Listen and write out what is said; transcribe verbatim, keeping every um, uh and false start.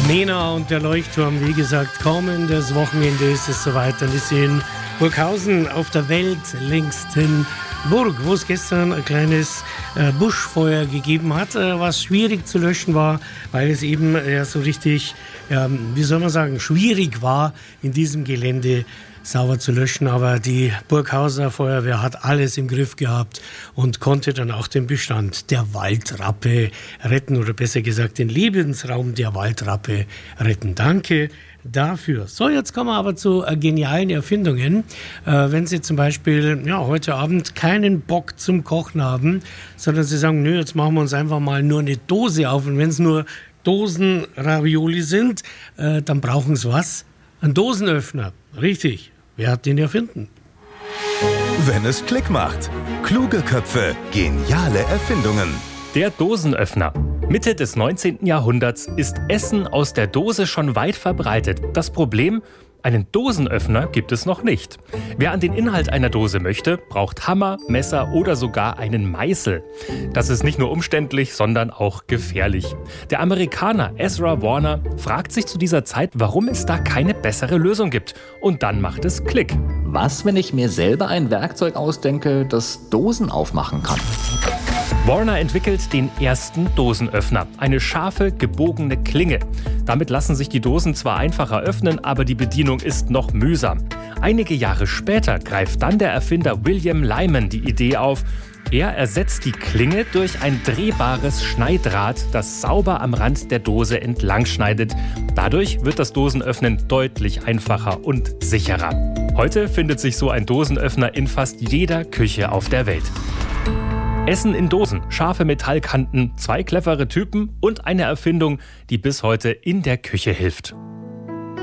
Nena und der Leuchtturm, wie gesagt, kommendes Wochenende ist es soweit. Dann ist sie in Burghausen auf der weltlängsten Burg, wo es gestern ein kleines äh, Buschfeuer gegeben hat, äh, was schwierig zu löschen war, weil es eben ja so richtig, ja, wie soll man sagen, schwierig war, in diesem Gelände sauber zu löschen. Aber die Burghauser Feuerwehr hat alles im Griff gehabt und konnte dann auch den Bestand der Waldrappe retten, oder besser gesagt den Lebensraum der Waldrappe retten. Danke dafür. So, jetzt kommen wir aber zu äh, genialen Erfindungen. Äh, wenn Sie zum Beispiel ja, heute Abend keinen Bock zum Kochen haben, sondern Sie sagen, nö, jetzt machen wir uns einfach mal nur eine Dose auf, und wenn es nur Dosen-Ravioli sind, äh, dann brauchen Sie was? Ein Dosenöffner. Richtig. Wer hat den erfunden? Wenn es Klick macht. Kluge Köpfe, geniale Erfindungen. Der Dosenöffner. Mitte des neunzehnten Jahrhunderts ist Essen aus der Dose schon weit verbreitet. Das Problem? Einen Dosenöffner gibt es noch nicht. Wer an den Inhalt einer Dose möchte, braucht Hammer, Messer oder sogar einen Meißel. Das ist nicht nur umständlich, sondern auch gefährlich. Der Amerikaner Ezra Warner fragt sich zu dieser Zeit, warum es da keine bessere Lösung gibt. Und dann macht es Klick. Was, wenn ich mir selber ein Werkzeug ausdenke, das Dosen aufmachen kann? Warner entwickelt den ersten Dosenöffner, eine scharfe, gebogene Klinge. Damit lassen sich die Dosen zwar einfacher öffnen, aber die Bedienung ist noch mühsam. Einige Jahre später greift dann der Erfinder William Lyman die Idee auf. Er ersetzt die Klinge durch ein drehbares Schneidrad, das sauber am Rand der Dose entlang schneidet. Dadurch wird das Dosenöffnen deutlich einfacher und sicherer. Heute findet sich so ein Dosenöffner in fast jeder Küche auf der Welt. Essen in Dosen, scharfe Metallkanten, zwei clevere Typen und eine Erfindung, die bis heute in der Küche hilft.